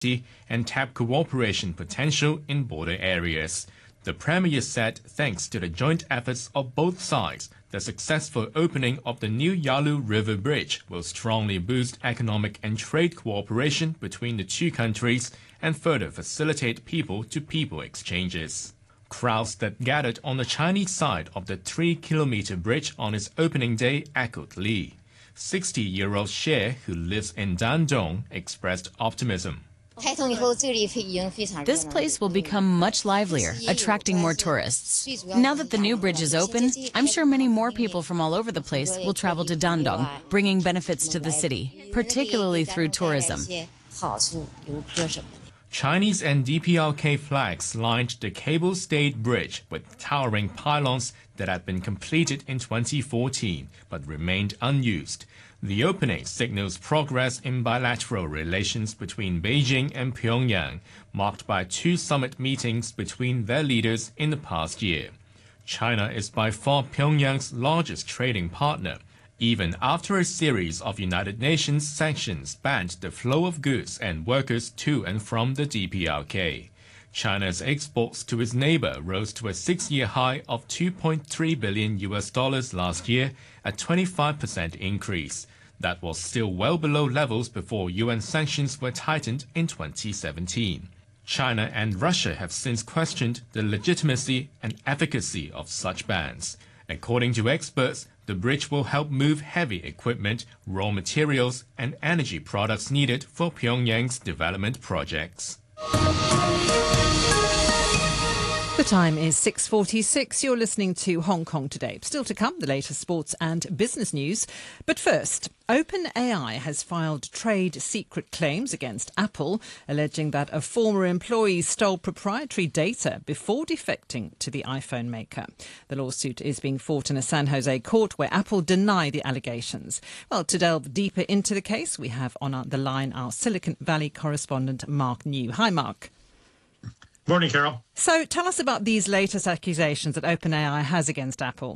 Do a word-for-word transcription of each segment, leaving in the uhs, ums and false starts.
and tap cooperation potential in border areas. The premier said thanks to the joint efforts of both sides, the successful opening of the new Yalu River Bridge will strongly boost economic and trade cooperation between the two countries and further facilitate people-to-people exchanges. Crowds that gathered on the Chinese side of the three-kilometer bridge on its opening day echoed Li. sixty-year-old Xie, who lives in Dandong, expressed optimism. This place will become much livelier, attracting more tourists. Now that the new bridge is open, I'm sure many more people from all over the place will travel to Dandong, bringing benefits to the city, particularly through tourism. Chinese and D P R K flags lined the cable-stayed bridge with towering pylons that had been completed in twenty fourteen but remained unused. The opening signals progress in bilateral relations between Beijing and Pyongyang, marked by two summit meetings between their leaders in the past year. China is by far Pyongyang's largest trading partner, even after a series of United Nations sanctions banned the flow of goods and workers to and from the D P R K. China's exports to its neighbor rose to a six-year high of two point three billion U S dollars last year, a twenty-five percent increase. That was still well below levels before U N sanctions were tightened in twenty seventeen. China and Russia have since questioned the legitimacy and efficacy of such bans. According to experts, the bridge will help move heavy equipment, raw materials, and energy products needed for Pyongyang's development projects. The time is six forty-six. You're listening to Hong Kong Today. Still to come, the latest sports and business news. But first, OpenAI has filed trade secret claims against Apple, alleging that a former employee stole proprietary data before defecting to the iPhone maker. The lawsuit is being fought in a San Jose court where Apple deny the allegations. Well, to delve deeper into the case, we have on the line our Silicon Valley correspondent, Mark New. Hi, Mark. Morning, Carol. So tell us about these latest accusations that OpenAI has against Apple.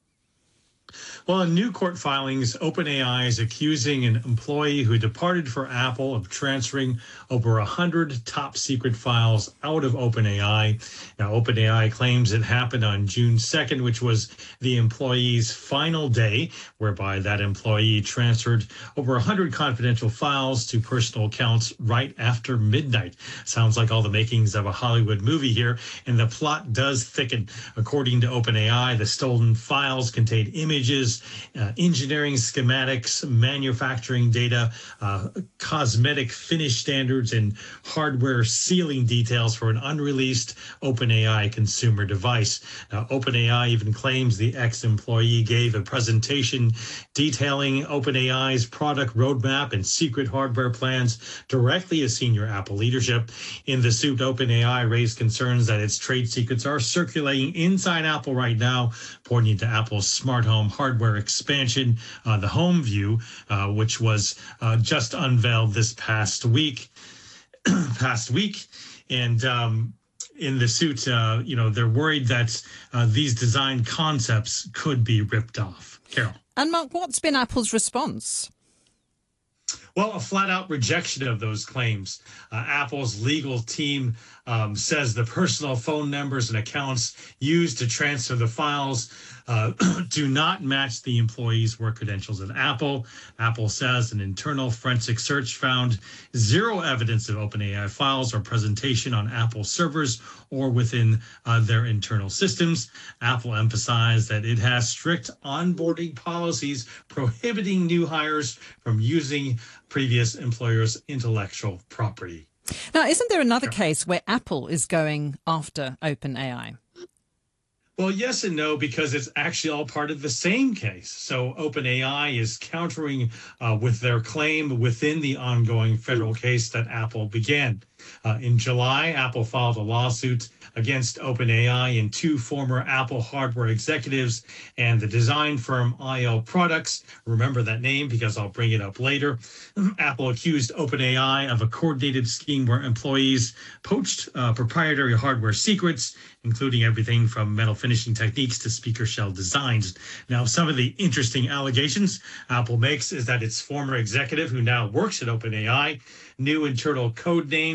Well, in new court filings, OpenAI is accusing an employee who departed for Apple of transferring over one hundred top-secret files out of OpenAI. Now, OpenAI claims it happened on June second, which was the employee's final day, whereby that employee transferred over one hundred confidential files to personal accounts right after midnight. Sounds like all the makings of a Hollywood movie here, and the plot does thicken. According to OpenAI, the stolen files contained images, uh, engineering schematics, manufacturing data, uh, cosmetic finish standards, and hardware sealing details for an unreleased OpenAI consumer device. Now, OpenAI even claims the ex-employee gave a presentation detailing OpenAI's product roadmap and secret hardware plans directly to senior Apple leadership. In the suit, OpenAI raised concerns that its trade secrets are circulating inside Apple right now, pointing to Apple's smart home hardware expansion, uh, the Home View, uh, which was uh, just unveiled this past week. past week, and um, in the suit, uh, you know, they're worried that uh, these design concepts could be ripped off. Carol. And Mark, what's been Apple's response? Well, a flat-out rejection of those claims. Uh, Apple's legal team um, says the personal phone numbers and accounts used to transfer the files uh, do not match the employee's work credentials at Apple. Apple says an internal forensic search found zero evidence of OpenAI files or presentation on Apple servers or within uh, their internal systems. Apple emphasized that it has strict onboarding policies prohibiting new hires from using previous employers' intellectual property. Now, isn't there another case where Apple is going after OpenAI? Well, yes and no, because it's actually all part of the same case. So OpenAI is countering uh, with their claim within the ongoing federal case that Apple began. Uh, in July, Apple filed a lawsuit against OpenAI and two former Apple hardware executives and the design firm I L Products. Remember that name because I'll bring it up later. Apple accused OpenAI of a coordinated scheme where employees poached uh, proprietary hardware secrets, including everything from metal finishing techniques to speaker shell designs. Now, some of the interesting allegations Apple makes is that its former executive, who now works at OpenAI, new internal code names